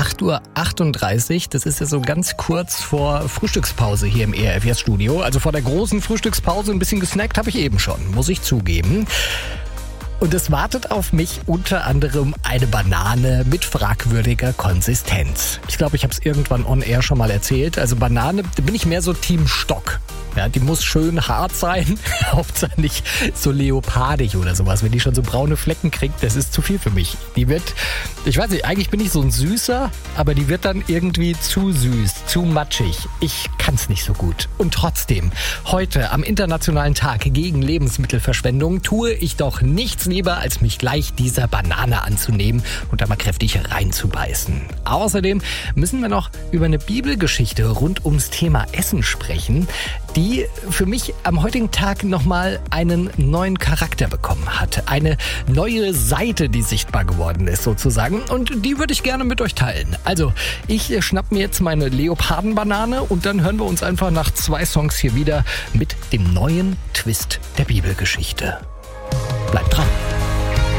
8:38 Uhr. Das ist ja so ganz kurz vor Frühstückspause hier im ERF-Studio. Also vor der großen Frühstückspause ein bisschen gesnackt habe ich eben schon, muss ich zugeben. Und es wartet auf mich unter anderem eine Banane mit fragwürdiger Konsistenz. Ich glaube, ich habe es irgendwann on air schon mal erzählt. Also Banane, da bin ich mehr so Team Stock. Ja, die muss schön hart sein, Hauptsache nicht so leopardig oder sowas. Wenn die schon so braune Flecken kriegt, das ist zu viel für mich. Die wird, ich weiß nicht, eigentlich bin ich so ein Süßer, aber die wird dann irgendwie zu süß, zu matschig. Ich kann's nicht so gut. Und trotzdem, heute am Internationalen Tag gegen Lebensmittelverschwendung tue ich doch nichts lieber, als mich gleich dieser Banane anzunehmen und da mal kräftig reinzubeißen. Außerdem müssen wir noch über eine Bibelgeschichte rund ums Thema Essen sprechen, die für mich am heutigen Tag nochmal einen neuen Charakter bekommen hat. Eine neue Seite, die sichtbar geworden ist sozusagen. Und die würde ich gerne mit euch teilen. Also, ich schnapp mir jetzt meine Leopardenbanane und dann hören wir uns einfach nach 2 Songs hier wieder mit dem neuen Twist der Bibelgeschichte. Bleibt dran.